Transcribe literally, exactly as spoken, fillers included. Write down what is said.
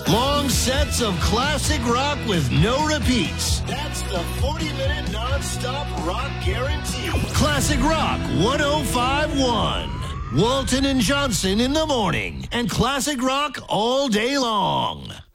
Long sets of classic rock with no repeats. That's the forty-minute non-stop rock guarantee. Classic Rock one oh five point one. Walton and Johnson in the morning. And Classic Rock all day long.